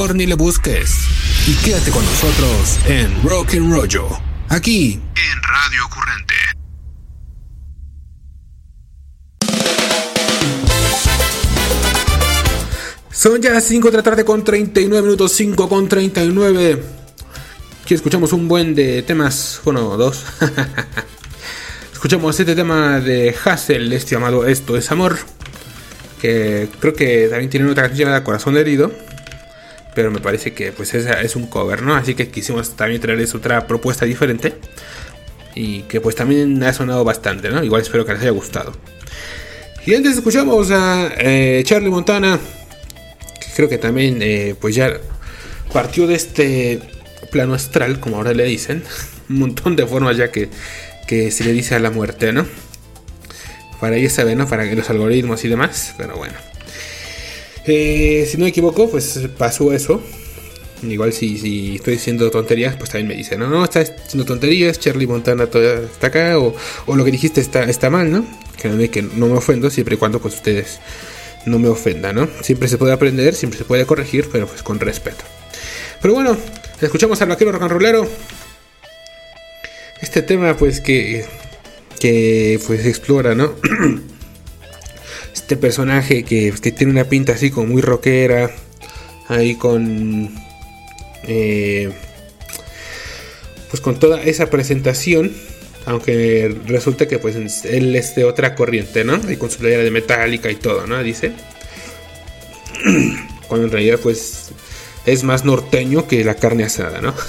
mejor ni le busques. Y quédate con nosotros en Rock and Rollo, aquí en Radio Ocurrente. Son ya 5 de la tarde con 39 minutos, 5 con 39. Aquí escuchamos un buen de temas, bueno, dos. Escuchamos este tema de Hassel, este llamado Esto es Amor, que creo que también tiene otra canción llamada Corazón Herido, pero me parece que pues es un cover, ¿no? Así que quisimos también traerles otra propuesta diferente y que pues también ha sonado bastante, ¿no? Igual espero que les haya gustado. Y antes escuchamos a Charlie Montana, que creo que también pues ya partió de este plano astral, como ahora le dicen, un montón de formas ya que se le dice a la muerte, ¿no? Para ella sabe, ¿no? Para los algoritmos y demás, pero bueno. Si no me equivoco, pues pasó eso. Igual si estoy diciendo tonterías, pues también me dicen, no, estás diciendo tonterías, Charlie Montana todavía está acá, o lo que dijiste está mal, ¿no? Que no me ofendo, siempre y cuando pues ustedes no me ofendan, ¿no? Siempre se puede aprender, siempre se puede corregir, pero pues con respeto. Pero bueno, escuchamos al vaquero rock and rollero. Este tema pues que pues explora, ¿no? Este personaje que tiene una pinta así como muy rockera, ahí con pues con toda esa presentación, aunque resulta que pues él es de otra corriente, ¿no? Y con su playera de Metallica y todo, ¿no? Dice, cuando en realidad pues es más norteño que la carne asada, ¿no?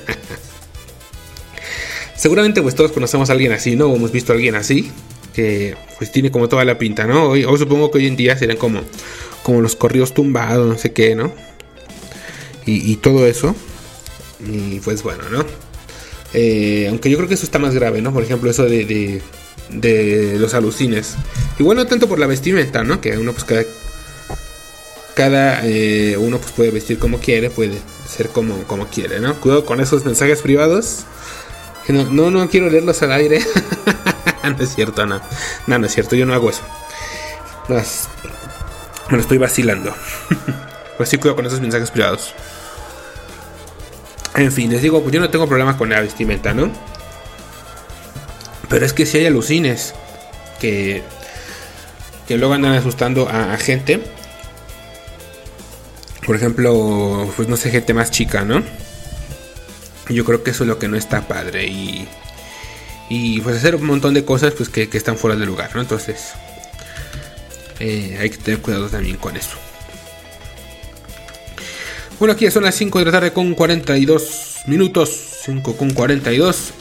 Seguramente pues todos conocemos a alguien así, ¿no? O hemos visto a alguien así, que pues tiene como toda la pinta, ¿no? O supongo que hoy en día serían como los corridos tumbados, no sé qué, ¿no? Y todo eso. Y pues bueno, ¿no? Aunque yo creo que eso está más grave, ¿no? Por ejemplo, eso de los alucines. Igual no tanto por la vestimenta, ¿no? Que uno pues cada uno pues puede vestir como quiere, puede ser como quiere, ¿no? Cuidado con esos mensajes privados. No quiero leerlos al aire. No es cierto, no es cierto, yo no hago eso. Me lo estoy vacilando. Pues sí, cuidado con esos mensajes privados. En fin, les digo, pues yo no tengo problema con la vestimenta, ¿no? Pero es que si hay alucines que luego andan asustando a gente. Por ejemplo, pues no sé, gente más chica, ¿no? Yo creo que eso es lo que no está padre. Y pues hacer un montón de cosas pues que están fuera de lugar, ¿no? Entonces hay que tener cuidado también con eso. Bueno, aquí ya son las 5 de la tarde con 42 minutos. 5 con 42.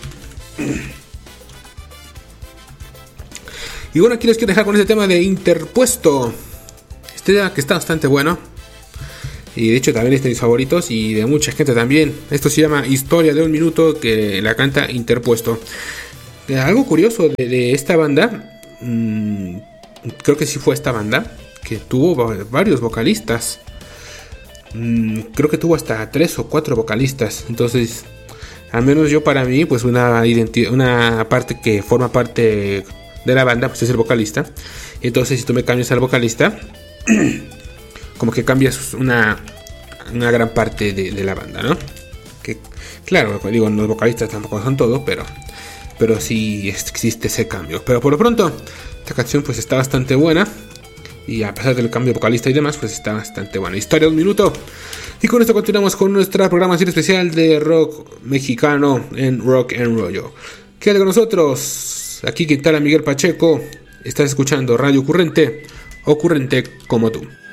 Y bueno, aquí les quiero dejar con este tema de Interpuesto. Este tema que está bastante bueno. Y de hecho también es de mis favoritos y de mucha gente también. Esto se llama Historia de un Minuto, que la canta Interpuesto. Algo curioso de esta banda, creo que sí fue esta banda, que tuvo varios vocalistas. Creo que tuvo hasta 3 o 4 vocalistas. Entonces, al menos yo, para mí, pues una parte que forma parte de la banda, pues es el vocalista. Entonces, si tú me cambias al vocalista, como que cambias una gran parte de la banda, ¿no? Que claro, digo, los vocalistas tampoco son todo, pero sí existe ese cambio. Pero por lo pronto, esta canción pues está bastante buena. Y a pesar del cambio vocalista y demás, pues está bastante buena. Historia de un minuto. Y con esto continuamos con nuestra programación especial de rock mexicano en Rock and Rollo. Quédate con nosotros. Aquí quien tal, Miguel Pacheco. Estás escuchando Radio Ocurrente. Ocurrente como tú.